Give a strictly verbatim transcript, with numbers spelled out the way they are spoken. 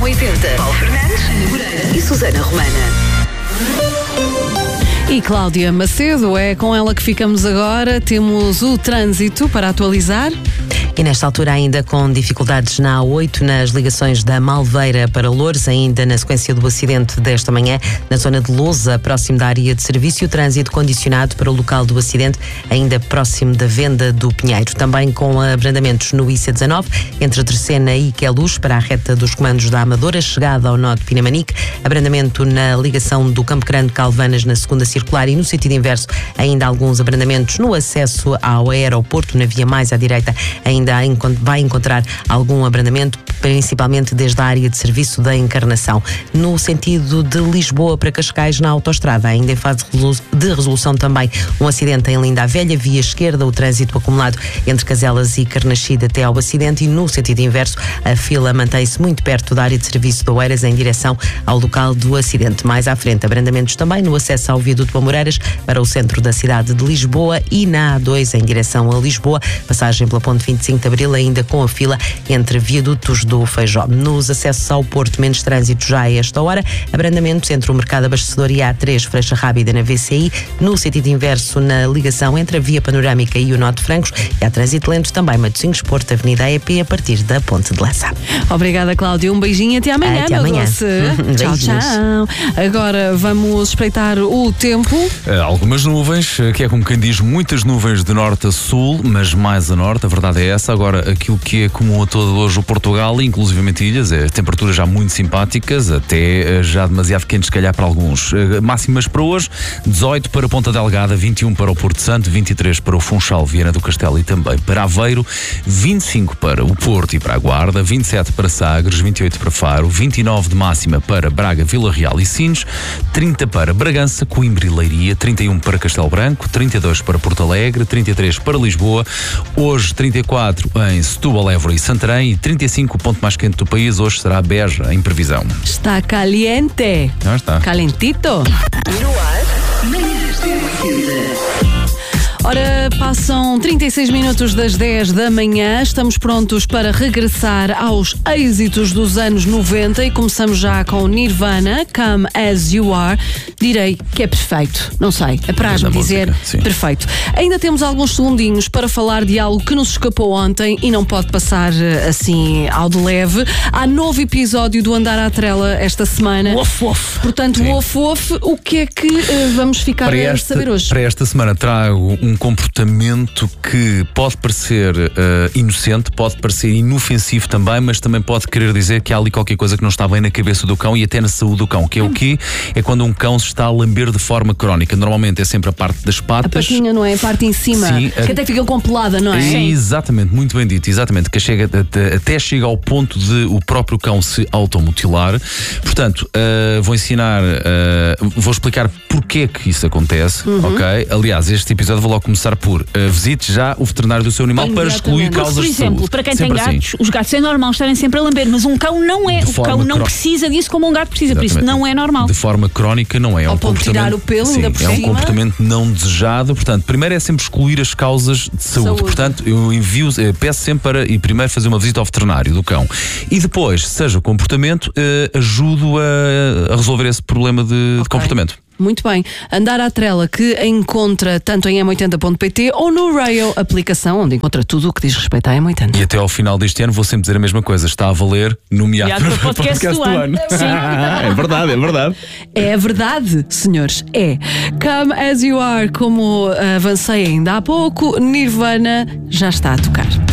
oitenta. Paulo Fernandes, Ana Moreira e Susana Romana. E Cláudia Macedo, é com ela que ficamos agora. Temos o trânsito para atualizar. E nesta altura ainda com dificuldades na A oito, nas ligações da Malveira para Loures, ainda na sequência do acidente desta manhã, na zona de Lousa, próximo da área de serviço, o trânsito condicionado para o local do acidente, ainda próximo da Venda do Pinheiro. Também com abrandamentos no I C dezanove, entre Terceira e Queluz, para a reta dos comandos da Amadora, chegada ao nó de Pinamanique, abrandamento na ligação do Campo Grande Calvanas na segunda circular, e no sentido inverso ainda alguns abrandamentos no acesso ao aeroporto, na via mais à direita, ainda vai encontrar algum abrandamento, principalmente desde a área de serviço da Encarnação. No sentido de Lisboa para Cascais, na autoestrada, ainda em fase de resolução também um acidente em Linda a Velha, via esquerda, o trânsito acumulado entre Caselas e Carnaxide até ao acidente, e no sentido inverso a fila mantém-se muito perto da área de serviço de Oeiras em direção ao local do acidente. Mais à frente, abrandamentos também no acesso ao viaduto Amoreiras para o centro da cidade de Lisboa, e na A dois em direção a Lisboa, passagem pela ponte vinte e cinco de Abril, ainda com a fila entre viadutos do Feijó. Nos acessos ao Porto, menos trânsito já a esta hora, abrandamentos entre o Mercado Abastecedor e a A três, Freixa Rábida na V C I, no sentido inverso na ligação entre a Via Panorâmica e o Nó de Francos, e há trânsito lento também Matosinhos Porto, Avenida A E P, a partir da Ponte de Lessa. Obrigada, Cláudia, um beijinho e até amanhã. Até amanhã. Tchau, tchau. Agora vamos espreitar o tempo. Algumas nuvens, que é como quem diz, muitas nuvens de norte a sul, mas mais a norte, a verdade é essa. Agora, aquilo que é comum a todo hoje o Portugal, inclusivamente ilhas, é temperaturas já muito simpáticas, até já demasiado quentes se calhar para alguns. Máximas para hoje, dezoito para Ponta Delgada, vinte e um para o Porto Santo, vinte e três para o Funchal, Viana do Castelo e também para Aveiro, vinte e cinco para o Porto e para a Guarda, vinte e sete para Sagres, vinte e oito para Faro, vinte e nove de máxima para Braga, Vila Real e Sines, trinta para Bragança, Coimbra e Leiria, trinta e um para Castelo Branco, trinta e dois para Porto Alegre, trinta e três para Lisboa, hoje trinta e quatro em Setúbal, Évora e Santarém, e trinta e cinco, o ponto mais quente do país hoje será Beja, em previsão. Está caliente. Já está. Calentito. No ar, manhãs da oitenta. Ora, passam trinta e seis minutos das dez da manhã, estamos prontos para regressar aos êxitos dos anos noventa e começamos já com Nirvana, Come As You Are. Direi que é perfeito, não sei, apraz-me dizer música, perfeito. Ainda temos alguns segundinhos para falar de algo que nos escapou ontem e não pode passar assim ao de leve. Há novo episódio do Andar à Trela esta semana. Uf, uf. Portanto, uf, uf, o que é que uh, vamos ficar para a esta, saber hoje? Para esta semana trago um comportamento que pode parecer uh, inocente, pode parecer inofensivo também, mas também pode querer dizer que há ali qualquer coisa que não está bem na cabeça do cão e até na saúde do cão, que é o quê? É quando um cão se está a lamber de forma crónica. Normalmente é sempre a parte das patas. A patinha, não é? A parte em cima. Sim, que a... até fica compelada, não é? Sim. Exatamente, muito bem dito, exatamente, que chega, até, até chega ao ponto de o próprio cão se automutilar. Portanto, uh, vou ensinar, uh, vou explicar porque que isso acontece, uhum. ok? Aliás, este episódio vou logo começar por uh, visite já o veterinário do seu animal para excluir causas por de exemplo, saúde. para quem sempre tem gatos, assim. os gatos é normal estarem sempre a lamber, mas um cão não é. De o cão não cro... precisa disso como um gato precisa, Exatamente. por isso não é normal. De forma crónica não é. É Ao um ponto de comportamento, tirar o pelo, sim, ainda por é um cima. comportamento não desejado. Portanto, primeiro é sempre excluir as causas de saúde. Saúde. Portanto, eu envio, eh, peço sempre para e primeiro fazer uma visita ao veterinário do cão. E depois, seja o comportamento, eh, ajudo a, a resolver esse problema de, okay. de comportamento. Muito bem. Andar à Trela, que encontra tanto em m oitenta ponto pt ou no Rail, aplicação onde encontra tudo o que diz respeito à M oitenta. E até ao final deste ano vou sempre dizer a mesma coisa. Está a valer nomeado Nomeado para o podcast, podcast do, do ano. ano. É verdade, é verdade. É verdade, senhores, é. Come As You Are, como avancei ainda há pouco, Nirvana já está a tocar.